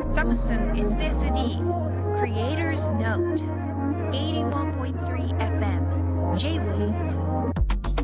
Samsung SSD Creators Note 81.3 FM J-Wave。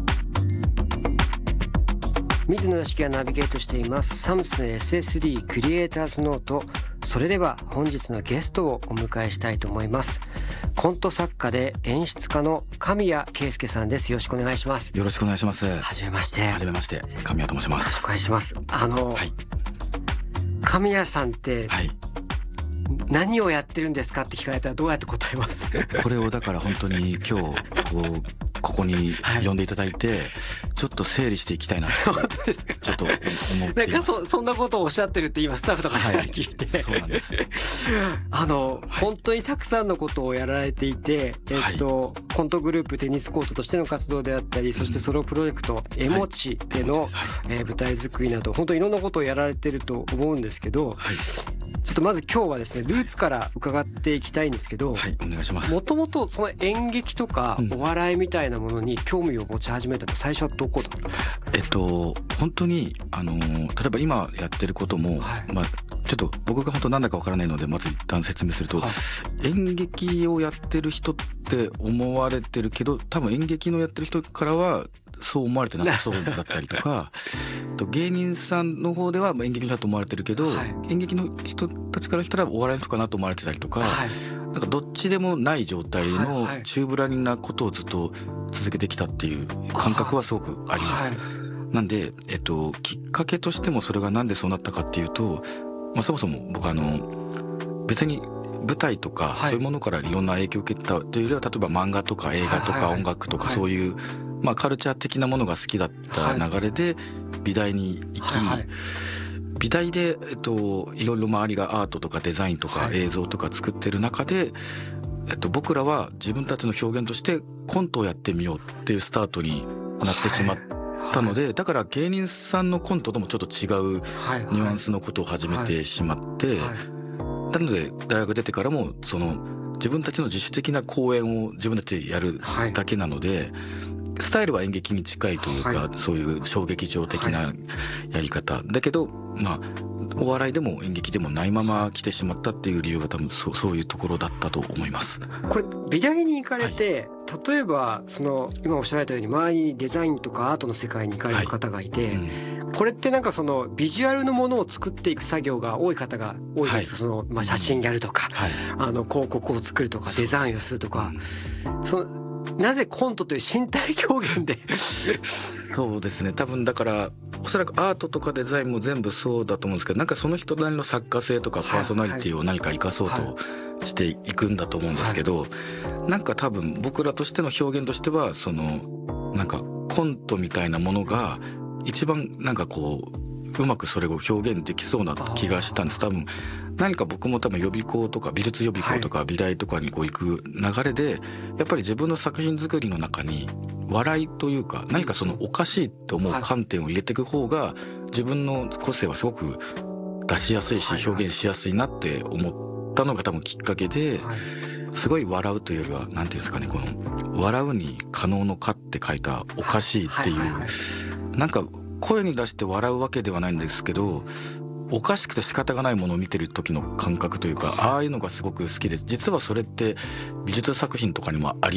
水野良樹がナビゲートしていますサムスン SSD クリエイターズノート。それでは本日のゲストをお迎えしたいと思います。コント作家で演出家の神谷圭介さんです。よろしくお願いします。 よろしくお願いします。 はじめまして。 はじめまして、神谷と申します。 お願いします。 はい、 神谷さんって、 はい、 何をやってるんですかって聞かれたらどうやって答えます？ これをだから本当に今日ここに呼んでいただいて、ちょっと整理していきたいなと本当ですか？ ちょっと思っています。 なんかそんなことをおっしゃってるって今スタッフとかから聞いて、 そうなんです。 本当にたくさんのことをやられていて、コントグループテニスコートとしての活動であったり、そしてソロプロジェクトエモチでの、舞台作りなど本当にいろんなことをやられてると思うんですけど、ちょっとまず今日はですねルーツから伺っていきたいんですけど、 はい、お願いします。 もともとその演劇とかお笑いみたいなものに興味を持ち始めたの最初はどこだったんですか？ 本当に例えば今やってることも、ちょっと僕が本当なんだかわからないのでまず一旦説明すると、演劇をやってる人って思われてるけど、多分演劇のやってる人からはそう思われてなさそうだったりとか芸人さんの方では演劇の人だと思われてるけど、演劇の人たちからしたらお笑いの人かなと思われてたりとか、なんかどっちでもない状態の宙ぶらりんなことをずっと続けてきたっていう感覚はすごくあります。なんで、きっかけとしてもそれがなんでそうなったかっていうと、そもそも僕別に舞台とかそういうものからいろんな影響を受けたというよりは、例えば漫画とか映画とか音楽とかそういうカルチャー的なものが好きだった流れで美大に行き、美大で、いろいろ周りがアートとかデザインとか映像とか作ってる中で、僕らは自分たちの表現としてコントをやってみようっていうスタートになってしまったので、だから芸人さんのコントともちょっと違うニュアンスのことを始めてしまって、なので大学出てからもその自分たちの自主的な公演を自分たちでやるだけなので、スタイルは演劇に近いというか、そういう小劇場的なやり方だけど、お笑いでも演劇でもないまま来てしまったっていう理由が多分そういうところだったと思います。 これ美大に行かれて、例えば今おっしゃられたように周りにデザインとかアートの世界に行かれる方がいて、これってなんかビジュアルのものを作っていく作業が多い方が多いですか？写真やるとか、広告を作るとかデザインをするとか、なぜコントという身体表現でそうですね、多分だからおそらくアートとかデザインも全部そうだと思うんですけど、なんかその人なりの作家性とかパーソナリティを何か生かそうとしていくんだと思うんですけど、なんか多分僕らとしての表現としてはなんかコントみたいなものが一番なんかうまくそれを表現できそうな気がしたんです。多分何か僕も多分予備校とか美術予備校とか美大とかに行く流れで、やっぱり自分の作品作りの中に笑いというか何かおかしいと思う観点を入れていく方が自分の個性はすごく出しやすいし表現しやすいなって思ったのが多分きっかけで、すごい笑うというよりはなんていうんですかね、この笑うに可能の可って書いたおかしいっていう、なんか声に出して笑うわけではないんですけど、おかしくて仕方がないものを見てる時の感覚というか、ああいうのがすごく好きです。実はそれって美術作品とかにもあり